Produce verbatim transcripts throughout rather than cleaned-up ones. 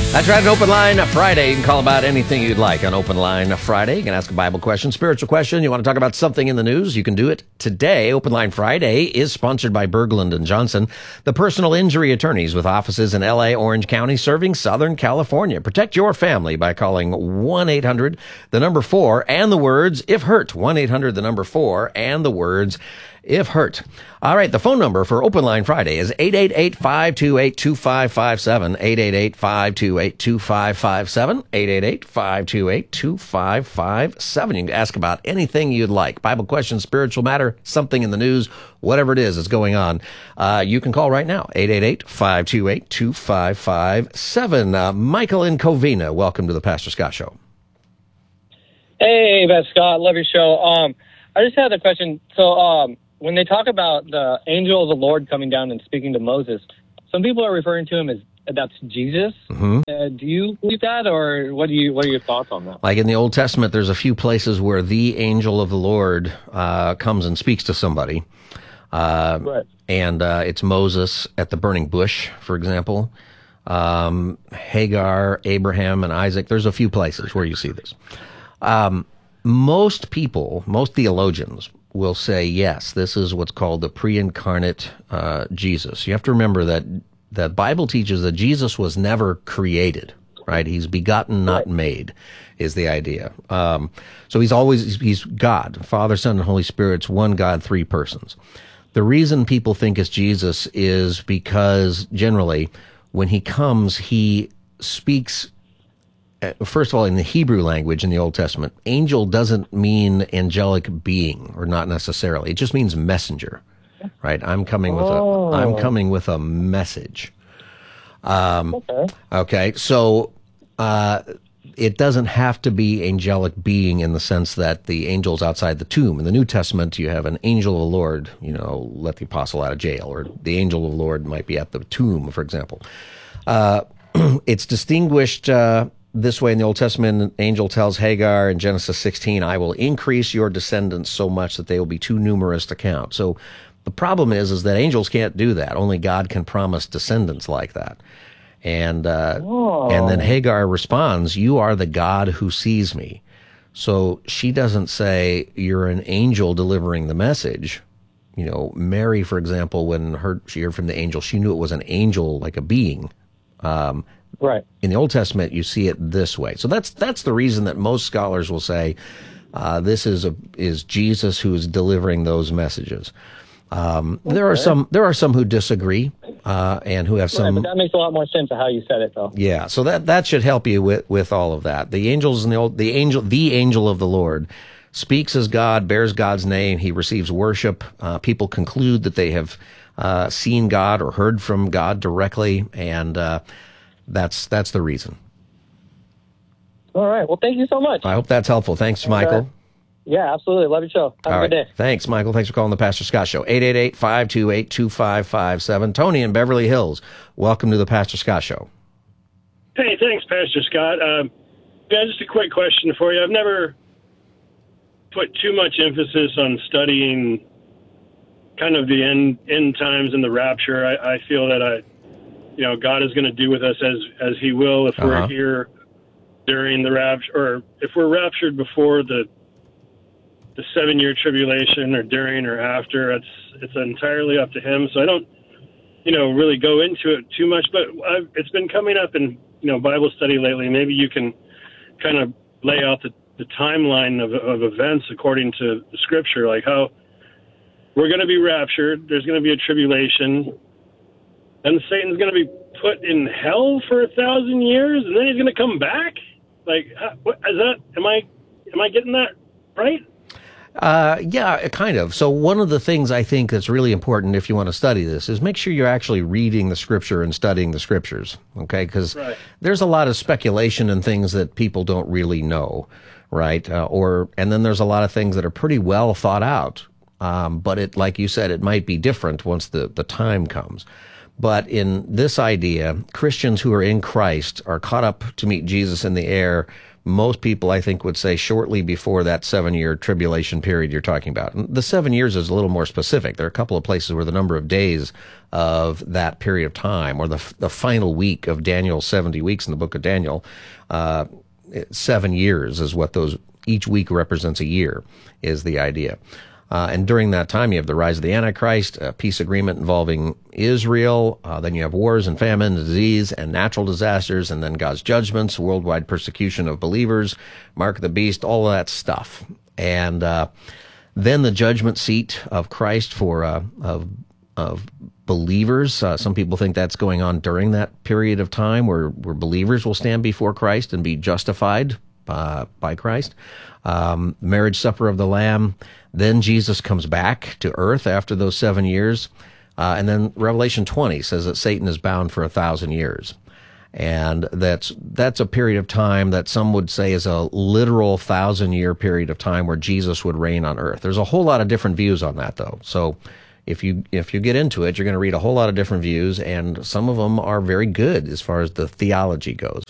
That's right, an Open Line Friday. You can call about anything you'd like on Open Line Friday. You can ask a Bible question, spiritual question. You want to talk about something in the news, you can do it today. Open Line Friday is sponsored by Berglund and Johnson, the personal injury attorneys with offices in L A, Orange County, serving Southern California. Protect your family by calling one eight hundred, the number four, and the words, if hurt. one eight hundred, the number four, and the words, if hurt. All right, the phone number for Open Line Friday is eight eight eight, five two eight, two five five seven, eight eight eight, five two eight, two five five seven, eight eight eight, five two eight, two five five seven. You can ask about anything you'd like. Bible questions, spiritual matter, something in the news, whatever it is that's going on. Uh, you can call right now, eight eight eight, five two eight, two five five seven. Uh, Michael in Covina, welcome to the Pastor Scott Show. Hey, Pastor Scott, love your show. Um, I just had a question. So, um, when they talk about the angel of the Lord coming down and speaking to Moses, some people are referring to him as that's Jesus. Mm-hmm. Uh, do you believe that, or what do you? What are your thoughts on that? Like in the Old Testament, there's a few places where the angel of the Lord uh, comes and speaks to somebody, uh, right. and uh, it's Moses at the burning bush, for example. Um, Hagar, Abraham, and Isaac. There's a few places where you see this. Um, most people, most theologians, will say, yes, this is what's called the pre-incarnate uh, Jesus. You have to remember that the Bible teaches that Jesus was never created, right? He's begotten, not right. made, is the idea. Um, so he's always, he's God, Father, Son, and Holy Spirit's one God, three persons. The reason people think it's Jesus is because generally when he comes, he speaks. First of all, in the Hebrew language in the Old Testament, angel doesn't mean angelic being, or not necessarily. It just means messenger, right? I'm coming with oh. a, I'm coming with a message. Um, okay. Okay. So, uh, it doesn't have to be angelic being in the sense that the angel's outside the tomb. In the New Testament, you have an angel of the Lord, you know, let the apostle out of jail, or the angel of the Lord might be at the tomb, for example. Uh, it's distinguished, uh, this way in the Old Testament. An angel tells Hagar in Genesis sixteen, I will increase your descendants so much that they will be too numerous to count. So the problem is, is that angels can't do that. Only God can promise descendants like that. And, uh, oh. and then Hagar responds, you are the God who sees me. So she doesn't say you're an angel delivering the message. You know, Mary, for example, when her, she heard from the angel, she knew it was an angel, like a being. Um, Right. In the Old Testament, you see it this way. So that's that's the reason that most scholars will say uh, this is a, is Jesus who is delivering those messages. Um, okay. There are some there are some who disagree uh, and who have some. Right, but that makes a lot more sense of how you said it, though. Yeah. So that that should help you with, with all of that. The angels in the old the angel the angel of the Lord speaks as God, bears God's name. He receives worship. Uh, people conclude that they have uh, seen God or heard from God directly, and uh, That's that's the reason. All right. Well, thank you so much. I hope that's helpful. Thanks, Michael. Uh, yeah, absolutely. Love your show. Have All a right. good day. Thanks, Michael. Thanks for calling the Pastor Scott Show. eight eight eight, five two eight, two five five seven. Tony in Beverly Hills, welcome to the Pastor Scott Show. Hey, thanks, Pastor Scott. Um, yeah, just a quick question for you. I've never put too much emphasis on studying kind of the end end times and the rapture. I, I feel that I. You know, God is going to do with us as as He will if uh-huh. we're here during the rapture, or if we're raptured before the the seven year tribulation, or during or after. It's it's entirely up to Him. So I don't, you know, really go into it too much. But I've, it's been coming up in you know Bible study lately. Maybe you can kind of lay out the, the timeline of of events according to the Scripture, like how we're going to be raptured. There's going to be a tribulation. And Satan's going to be put in hell for a thousand years, and then he's going to come back. Like, what is that? Am I, am I getting that right? Uh, yeah, kind of. So one of the things I think that's really important if you want to study this is make sure you're actually reading the Scripture and studying the Scriptures. Okay, because right. there's a lot of speculation and things that people don't really know, right? Uh, or and then there's a lot of things that are pretty well thought out. Um, but it, like you said, it might be different once the the time comes. But in this idea, Christians who are in Christ are caught up to meet Jesus in the air most people, I think, would say shortly before that seven-year tribulation period you're talking about. And the seven years is a little more specific. There are a couple of places where the number of days of that period of time, or the the final week of Daniel's seventy weeks in the book of Daniel, uh, seven years is what those, each week represents a year, is the idea. Uh, and during that time, you have the rise of the Antichrist, a peace agreement involving Israel. Uh, then you have wars and famine, disease, and natural disasters, and then God's judgments, worldwide persecution of believers, mark of the beast, all of that stuff. And uh, then the judgment seat of Christ for uh, of of believers. Uh, some people think that's going on during that period of time where, where believers will stand before Christ and be justified uh, by Christ. Um, marriage supper of the Lamb. Then Jesus comes back to earth after those seven years. Uh, and then Revelation twenty says that Satan is bound for a thousand years. And that's that's a period of time that some would say is a literal thousand-year period of time where Jesus would reign on earth. There's a whole lot of different views on that, though. So if you if you get into it, you're going to read a whole lot of different views, and some of them are very good as far as the theology goes.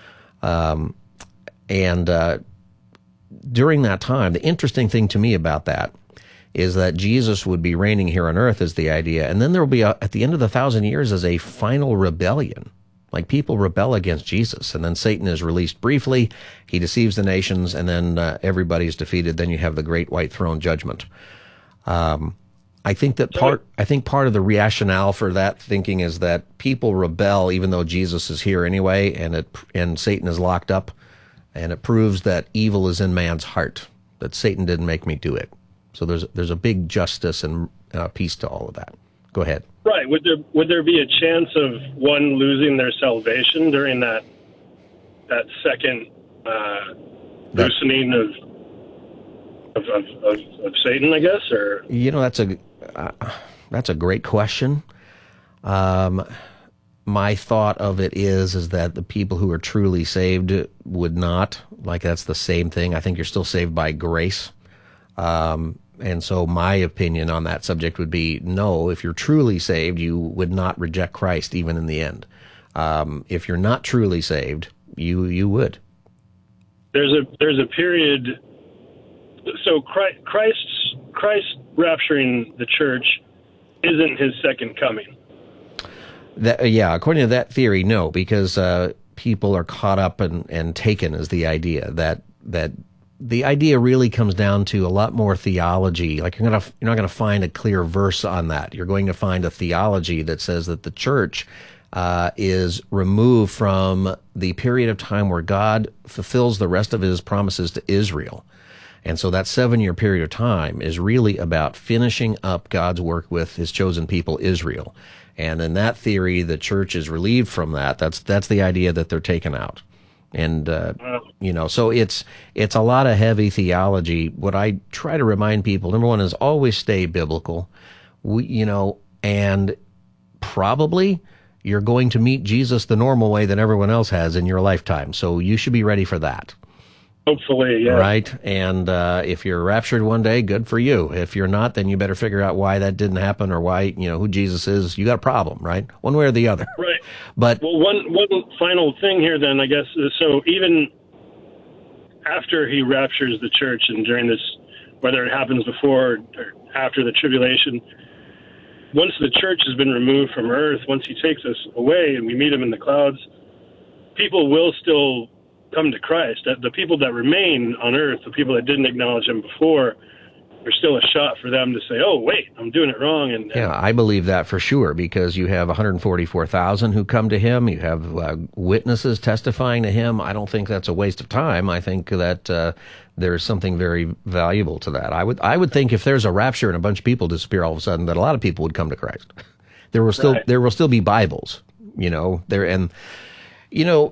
Um, and uh, during that time, the interesting thing to me about that is that Jesus would be reigning here on earth is the idea, and then there will be, a, at the end of the thousand years, is a final rebellion. Like, people rebel against Jesus, and then Satan is released briefly, he deceives the nations, and then uh, everybody's defeated. Then you have the great white throne judgment. Um, I think that part, I think part of the rationale for that thinking is that people rebel even though Jesus is here anyway, and it, and Satan is locked up, and it proves that evil is in man's heart, that Satan didn't make me do it. So there's there's a big justice and uh, peace to all of that. Go ahead. Right. Would there would there be a chance of one losing their salvation during that that second uh, loosening of of, of of of Satan, I guess? Or you know, that's a uh, that's a great question. Um, my thought of it is is that the people who are truly saved would not. Like, that's the same thing. I think you're still saved by grace. Um, and so my opinion on that subject would be, no, if you're truly saved, you would not reject Christ even in the end. Um, if you're not truly saved, you you would. There's a there's a period. So Christ Christ's, Christ rapturing the church isn't his second coming. That, yeah, according to that theory, no, because uh, people are caught up and, and taken is the idea that that. The idea really comes down to a lot more theology. Like, you're gonna, you're not going to find a clear verse on that. You're going to find a theology that says that the church uh, is removed from the period of time where God fulfills the rest of his promises to Israel. And so that seven-year period of time is really about finishing up God's work with his chosen people, Israel. And in that theory, the church is relieved from that. That's that's the idea that they're taken out. And, uh, you know, so it's, it's a lot of heavy theology. What I try to remind people, number one, is always stay biblical. We, you know, and probably you're going to meet Jesus the normal way that everyone else has in your lifetime. So you should be ready for that. Hopefully, yeah. Right? And uh, if you're raptured one day, good for you. If you're not, then you better figure out why that didn't happen, or why, you know, who Jesus is. You got a problem, right? One way or the other. Right. But well, one one final thing here, then, I guess. So even after he raptures the church, and during this, whether it happens before or after the tribulation, once the church has been removed from earth, once he takes us away and we meet him in the clouds, people will still come to Christ. The people that remain on earth, the people that didn't acknowledge him before, there's still a shot for them to say, oh, wait, I'm doing it wrong. And, and yeah, I believe that for sure, because you have one hundred forty-four thousand who come to him. You have uh, witnesses testifying to him. I don't think that's a waste of time. I think that uh, there's something very valuable to that. I would I would think if there's a rapture and a bunch of people disappear all of a sudden, that a lot of people would come to Christ. There will still Right. there will still be Bibles, you know, there, and you know,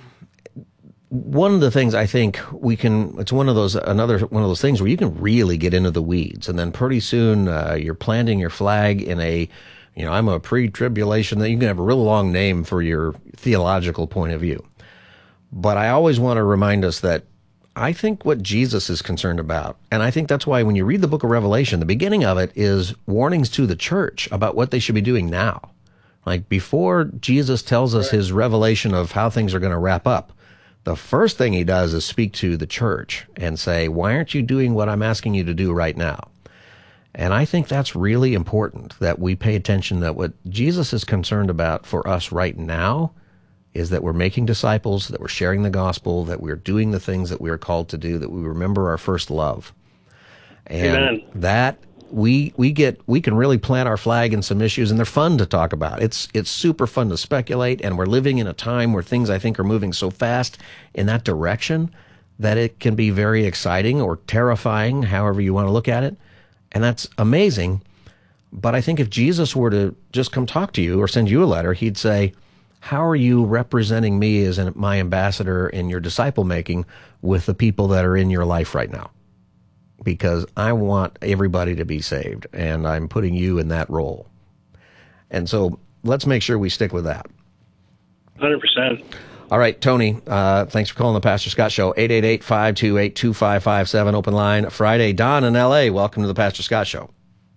one of the things I think we can, it's one of those, another one of those things where you can really get into the weeds, and then pretty soon uh, you're planting your flag in a, you know, I'm a pre-tribulation, that you can have a real long name for your theological point of view. But I always want to remind us that I think what Jesus is concerned about, and I think that's why when you read the book of Revelation, the beginning of it is warnings to the church about what they should be doing now. Like, before Jesus tells us his revelation of how things are going to wrap up, the first thing he does is speak to the church and say, why aren't you doing what I'm asking you to do right now? And I think that's really important, that we pay attention that what Jesus is concerned about for us right now is that we're making disciples, that we're sharing the gospel, that we're doing the things that we are called to do, that we remember our first love. And Amen. that we we get we can really plant our flag in some issues, and they're fun to talk about. It's it's super fun to speculate, and we're living in a time where things, I think, are moving so fast in that direction that it can be very exciting or terrifying, however you want to look at it. And that's amazing. But I think if Jesus were to just come talk to you or send you a letter, he'd say, how are you representing me as an, my ambassador in your disciple making with the people that are in your life right now? Because I want everybody to be saved, and I'm putting you in that role. And so let's make sure we stick with that. one hundred percent. All right, Tony, uh, thanks for calling the Pastor Scott Show. eight eight eight, five two eight, two five five seven, open line Friday. Don in L A, welcome to the Pastor Scott Show.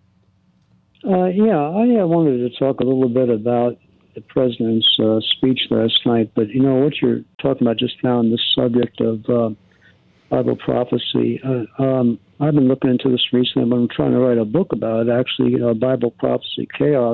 Uh, yeah, I uh, wanted to talk a little bit about the president's uh, speech last night, but you know what you're talking about just now on this subject of uh, Bible prophecy. Uh, um, I've been looking into this recently, but I'm trying to write a book about it, actually, uh, Bible Prophecy Chaos.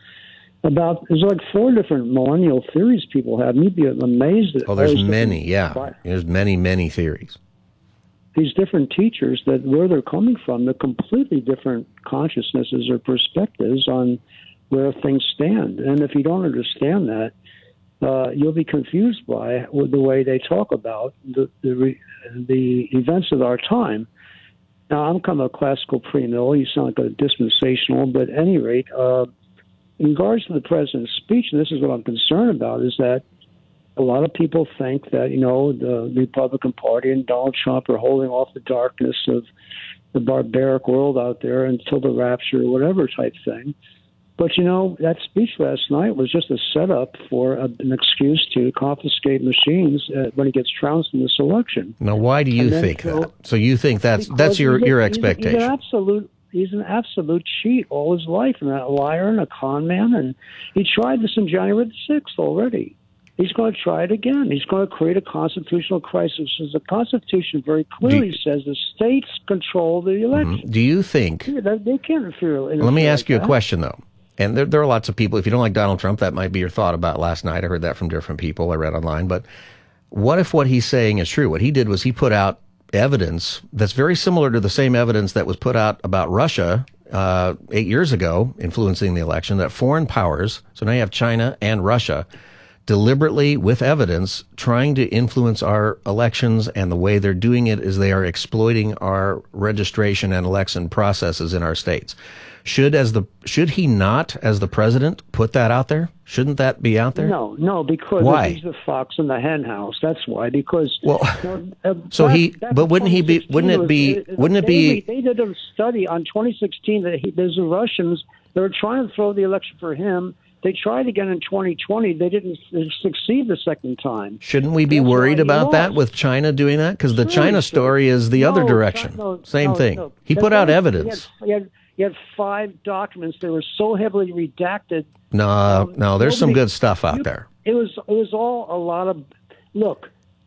About there's like four different millennial theories people have. You'd be amazed at. Oh, there's many, yeah. There's many, many theories. These different teachers, that where they're coming from, they're completely different consciousnesses or perspectives on where things stand. And if you don't understand that, uh, you'll be confused by with the way they talk about the the, re, the events of our time. Now, I'm kind of a classical premill. You sound like a dispensational, but at any rate, uh, in regards to the president's speech, and this is what I'm concerned about, is that a lot of people think that, you know, the Republican Party and Donald Trump are holding off the darkness of the barbaric world out there until the rapture or whatever type thing. But, you know, that speech last night was just a setup for a, an excuse to confiscate machines uh, when he gets trounced in this election. Now, why do you think so, that? So you think that's that's your, a, your he's expectation? He's an absolute He's an absolute cheat all his life, and a liar and a con man. And he tried this on January the sixth already. He's going to try it again. He's going to create a constitutional crisis. The Constitution very clearly you, says the states control the election. Mm-hmm. Do you think... Yeah, they, they can't interfere. Let me ask like you that. a question, though. And there, there are lots of people, if you don't like Donald Trump, that might be your thought about last night. I heard that from different people I read online. But what if what he's saying is true? What he did was he put out evidence that's very similar to the same evidence that was put out about Russia uh, eight years ago, influencing the election, that foreign powers, so now you have China and Russia, deliberately, with evidence, trying to influence our elections, and the way they're doing it is they are exploiting our registration and election processes in our states. Should as the should he not, as the president, put that out there? Shouldn't that be out there? No, no, because why? He's the fox in the hen house. That's why. Because well, you know, uh, so back, he, back but wouldn't he be? Wouldn't it be? Was, wouldn't it they, be? They did a study on twenty sixteen that he, there's the Russians. They were trying to throw the election for him. They tried again in twenty twenty. They didn't succeed the second time. Shouldn't we be That's worried about lost. that with China doing that? Because the Sure, China sure. story is the no, other direction. No, Same no, thing. No. He That's put out right. evidence. He had, he had, he had five documents. They were so heavily redacted. No, Um, no, there's some nobody- good stuff out you- there. It was it was all a lot of look.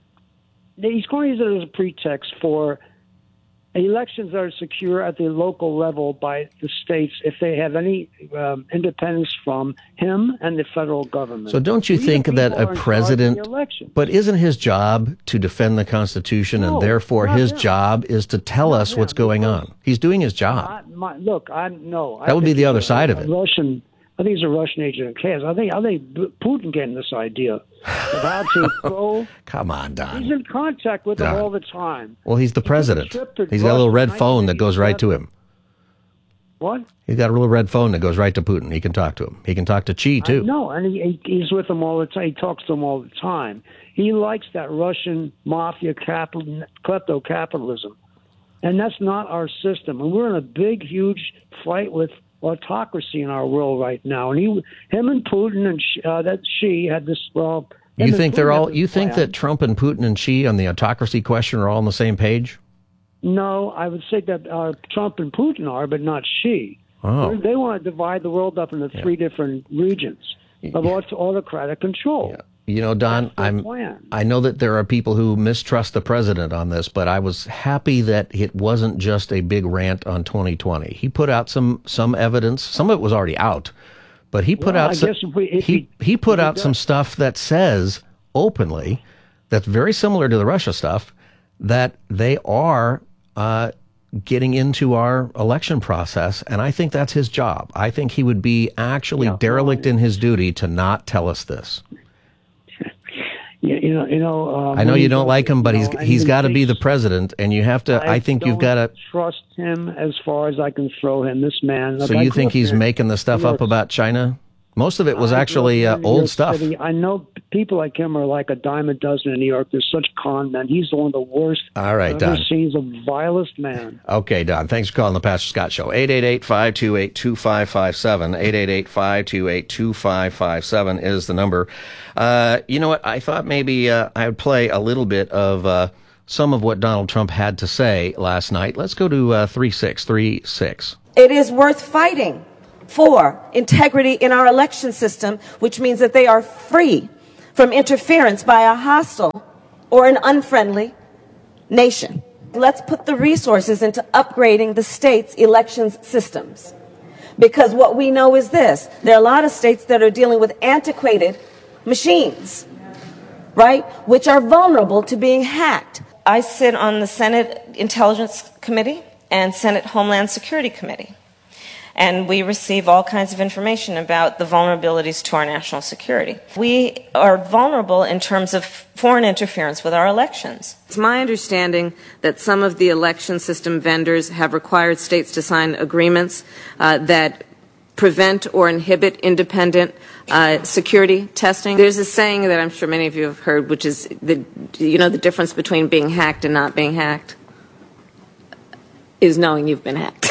He's going to use it as a pretext for elections that are secure at the local level by the states if they have any um, independence from him and the federal government. So don't you We, the think that people, a are in charge of president, the election. but isn't his job to defend the Constitution, No, and therefore not his him. job is to tell Not us what's him, going because- on? He's doing his job. I, my, look, I no. I That would be think the he's other a- side of a it. Russian. I think he's a Russian agent of chaos. I think I think Putin gave him this idea of how to throw. Come on, Don. He's in contact with Don. them all the time. Well, he's the He took a president. trip to He's got a little Russia red in phone that goes right to him. What? He's got a little red phone that goes right to Putin. He can talk to him. He can talk to Xi, too. No, and he, he, he's with them all the time. He talks to them all the time. He likes that Russian mafia capital, klepto capitalism, and that's not our system. And we're in a big, huge fight with autocracy in our world right now. And he, him, and Putin and uh, that Xi had this. Well, You think they're all? You think plan. that Trump and Putin and Xi on the autocracy question are all on the same page? No, I would say that uh, Trump and Putin are, but not Xi. Oh. They want to divide the world up into three different regions of aut- autocratic control. Yeah. You know, Don, I'm, plan. I know that there are people who mistrust the president on this, but I was happy that it wasn't just a big rant on twenty twenty. He put out some, some evidence. Some of it was already out, but he put Well, out I some, guess if we- if he, he- he put if he out does- some stuff that says openly, that's very similar to the Russia stuff, that they are uh, getting into our election process, and I think that's his job. I think he would be actually Yeah, derelict well, in his duty to not tell us this. Yeah, you know, you know. Uh, I know when you he don't does like it, him, but you he's know, and he's he got to be thinks- the president, and you have to. I, think you've got to. trust him as far as I can throw him. This man. So Like, I you grew think up he's here. making the stuff New up York- about China? Most of it was I grew actually up uh, in New old York stuff. City. I know people like him are like a dime a dozen in New York. They're such con men. He's one of the worst. All right, I've ever Don. seen. He's the vilest man. Okay, Don. Thanks for calling the Pastor Scott Show. eight eight eight, five two eight, two five five seven. eight eight eight, five two eight, two five five seven is the number. Uh, you know what? I thought maybe uh, I would play a little bit of uh, some of what Donald Trump had to say last night. Let's go to uh, three six three six. It is worth fighting for integrity in our election system, which means that they are free from interference by a hostile or an unfriendly nation. Let's put the resources into upgrading the state's elections systems. Because what we know is this: there are a lot of states that are dealing with antiquated machines, right, which are vulnerable to being hacked. I sit on the Senate Intelligence Committee and Senate Homeland Security Committee. And we receive all kinds of information about the vulnerabilities to our national security. We are vulnerable in terms of foreign interference with our elections. It's my understanding that some of the election system vendors have required states to sign agreements uh, that prevent or inhibit independent uh, security testing. There's a saying that I'm sure many of you have heard, which is the, you know, the difference between being hacked and not being hacked is knowing you've been hacked.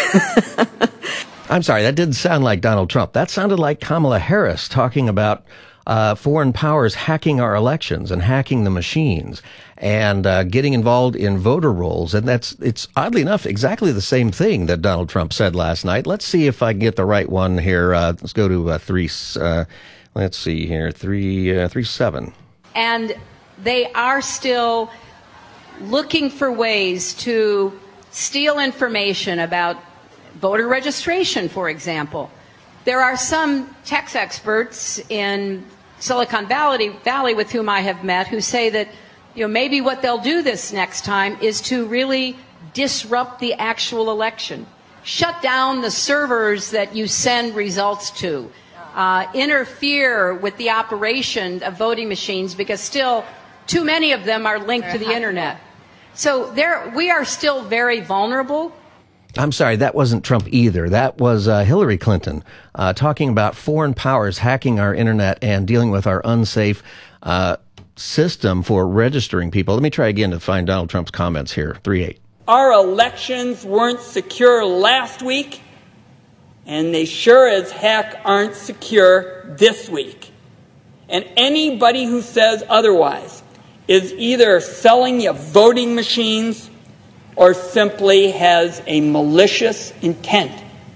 I'm sorry, that didn't sound like Donald Trump. That sounded like Kamala Harris talking about uh, foreign powers hacking our elections and hacking the machines and uh, getting involved in voter rolls. And that's, it's oddly enough, exactly the same thing that Donald Trump said last night. Let's see if I can get the right one here. Uh, let's go to uh, three, uh, let's see here, three, uh, three, seven. And they are still looking for ways to steal information about voter registration, for example. There are some tax experts in Silicon Valley, Valley with whom I have met who say that, you know, maybe what they'll do this next time is to really disrupt the actual election, shut down the servers that you send results to, uh, interfere with the operation of voting machines, because still too many of them are linked to the internet. So there, we are still very vulnerable. I'm sorry, that wasn't Trump either. That was uh, Hillary Clinton uh, talking about foreign powers hacking our internet and dealing with our unsafe uh, system for registering people. Let me try again to find Donald Trump's comments here. three eight. Our elections weren't secure last week, and they sure as heck aren't secure this week. And anybody who says otherwise is either selling you voting machines or simply has a malicious intent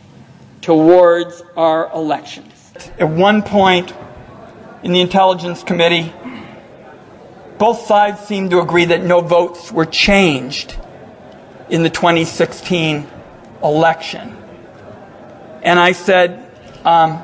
towards our elections. At one point in the Intelligence Committee, both sides seemed to agree that no votes were changed in the twenty sixteen election. And I said, um,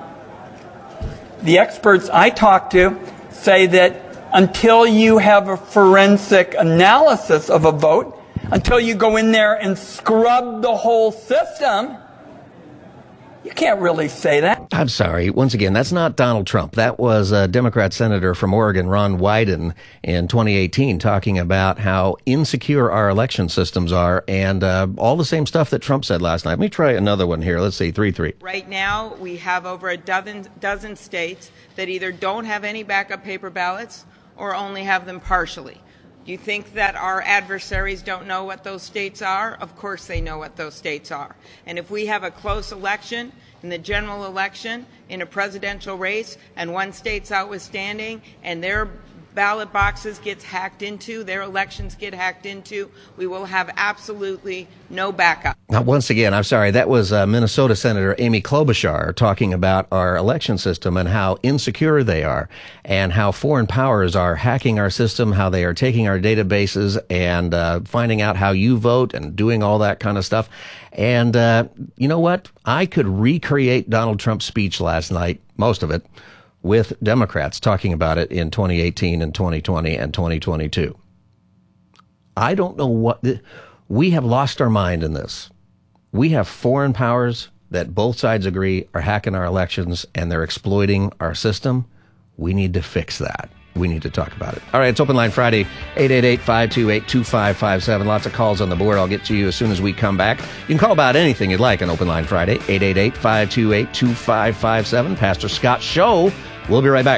the experts I talked to say that until you have a forensic analysis of a vote, until you go in there and scrub the whole system, you can't really say that. I'm sorry. Once again, that's not Donald Trump. That was a Democrat senator from Oregon, Ron Wyden, in twenty eighteen, talking about how insecure our election systems are and uh, all the same stuff that Trump said last night. Let me try another one here. Let's see, three three. Right now, we have over a dozen, dozen states that either don't have any backup paper ballots or only have them partially. Do you think that our adversaries don't know what those states are? Of course they know what those states are. And if we have a close election, in the general election, in a presidential race, and one state's outstanding, and they're ballot boxes gets hacked into, their elections get hacked into, we will have absolutely no backup. Now, once again, I'm sorry, that was uh, Minnesota Senator Amy Klobuchar talking about our election system and how insecure they are and how foreign powers are hacking our system, how they are taking our databases and uh, finding out how you vote and doing all that kind of stuff. And uh, you know what? I could recreate Donald Trump's speech last night, most of it, with Democrats talking about it in twenty eighteen and twenty twenty and twenty twenty-two. I don't know what... Th- we have lost our mind in this. We have foreign powers that both sides agree are hacking our elections and they're exploiting our system. We need to fix that. We need to talk about it. All right, it's Open Line Friday, eight eight eight, five two eight, two five five seven. Lots of calls on the board. I'll get to you as soon as we come back. You can call about anything you'd like on Open Line Friday, eight eight eight, five two eight, two five five seven. Pastor Scott Show. We'll be right back.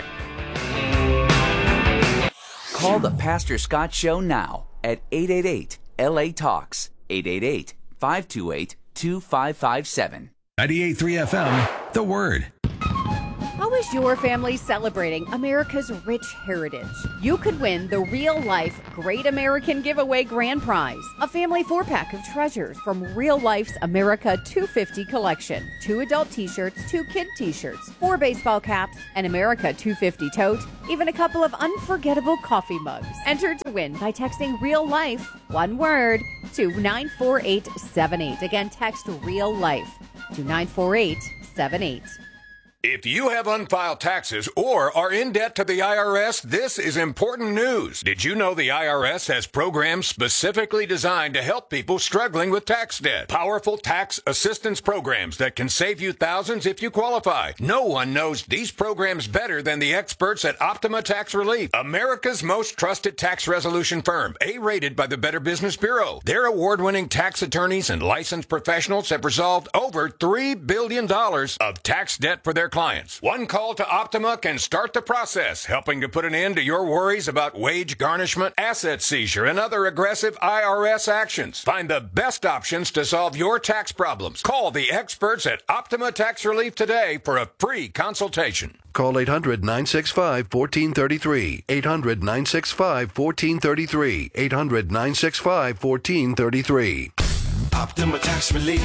Call the Pastor Scott Show now at eight eight eight, L A Talks, eight eight eight, five two eight, two five five seven. ninety-eight point three F M, The Word. How is your family celebrating America's rich heritage? You could win the real-life Great American Giveaway Grand Prize, a family four-pack of treasures from Real Life's America two fifty collection. Two adult t-shirts, two kid t-shirts, four baseball caps, an America two fifty tote, even a couple of unforgettable coffee mugs. Enter to win by texting Real Life, one word, to nine four eight seven eight. Again, text Real Life to nine four eight seven eight. If you have unfiled taxes or are in debt to the I R S, this is important news. Did you know the I R S has programs specifically designed to help people struggling with tax debt? Powerful tax assistance programs that can save you thousands if you qualify. No one knows these programs better than the experts at Optima Tax Relief, America's most trusted tax resolution firm, A-rated by the Better Business Bureau. Their award-winning tax attorneys and licensed professionals have resolved over three billion dollars of tax debt for their clients. One call to Optima can start the process, helping to put an end to your worries about wage garnishment, asset seizure, and other aggressive I R S actions. Find the best options to solve your tax problems. Call the experts at Optima Tax Relief today for a free consultation. Call eight hundred, nine six five, one four three three. eight hundred, nine six five, one four three three. eight hundred, nine six five, one four three three. Optima Tax Relief.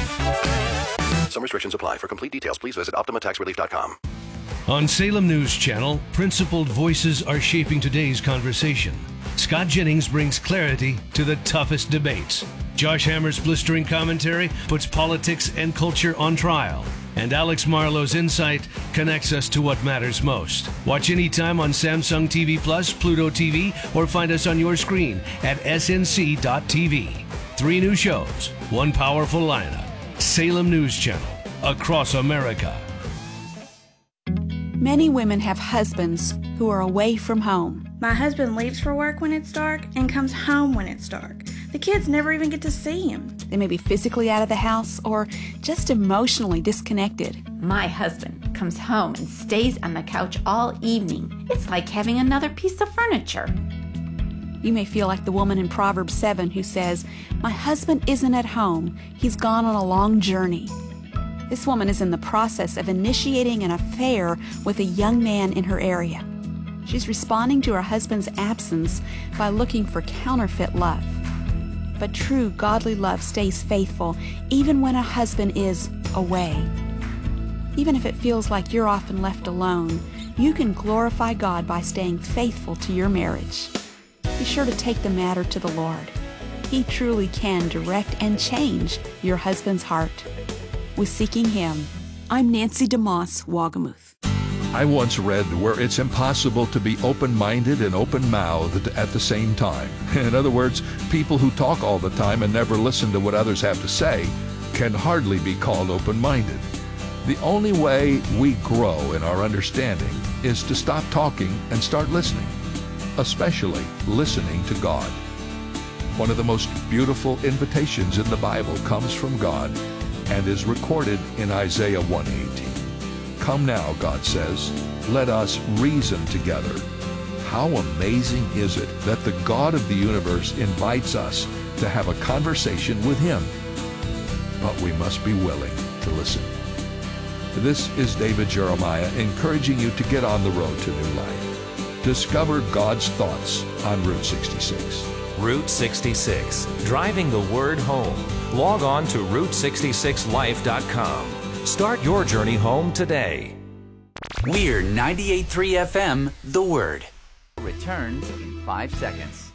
Some restrictions apply. For complete details, please visit optima tax relief dot com. On Salem News Channel, principled voices are shaping today's conversation. Scott Jennings brings clarity to the toughest debates. Josh Hammer's blistering commentary puts politics and culture on trial. And Alex Marlowe's insight connects us to what matters most. Watch anytime on Samsung T V Plus, Pluto T V, or find us on your screen at S N C dot T V. Three new shows, one powerful lineup. Salem News Channel, across America. Many women have husbands who are away from home. My husband leaves for work when it's dark and comes home when it's dark. The kids never even get to see him. They may be physically out of the house or just emotionally disconnected. My husband comes home and stays on the couch all evening. It's like having another piece of furniture. You may feel like the woman in Proverbs seven who says, "My husband isn't at home. He's gone on a long journey." This woman is in the process of initiating an affair with a young man in her area. She's responding to her husband's absence by looking for counterfeit love. But true godly love stays faithful even when a husband is away. Even if it feels like you're often left alone, you can glorify God by staying faithful to your marriage. Be sure to take the matter to the Lord. He truly can direct and change your husband's heart. With Seeking Him, I'm Nancy DeMoss, Wagamuth. I once read where it's impossible to be open-minded and open-mouthed at the same time. In other words, people who talk all the time and never listen to what others have to say can hardly be called open-minded. The only way we grow in our understanding is to stop talking and start listening, especially listening to God. One of the most beautiful invitations in the Bible comes from God and is recorded in Isaiah one eighteen. Come now, God says, let us reason together. How amazing is it that the God of the universe invites us to have a conversation with Him? But we must be willing to listen. This is David Jeremiah encouraging you to get on the road to new life. Discover God's thoughts on Route sixty-six. Route sixty-six, driving the word home. Log on to route sixty-six life dot com. Start your journey home today. We're ninety-eight point three F M, The Word. Returns in five seconds.